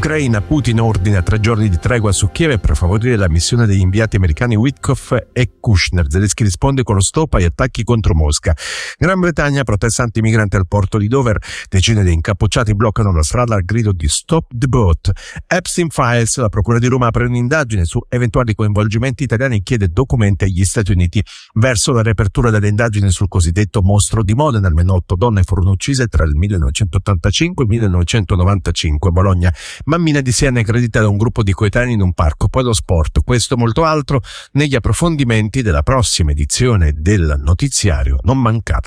Ucraina, Putin ordina 3 giorni di tregua su Kiev per favorire la missione degli inviati americani Witkoff e Kushner. Zelensky risponde con lo stop agli attacchi contro Mosca. Gran Bretagna, protesta antimigranti al porto di Dover. Decine di incappucciati bloccano la strada al grido di Stop the Boat. Epstein Files, la procura di Roma apre un'indagine su eventuali coinvolgimenti italiani e chiede documenti agli Stati Uniti verso la riapertura delle indagini sul cosiddetto mostro di Modena. Almeno 8 donne furono uccise tra il 1985 e il 1995 a Bologna. Mammina di Siena aggredita da un gruppo di coetanei in un parco. Poi lo sport, questo e molto altro negli approfondimenti della prossima edizione del notiziario. Non mancate.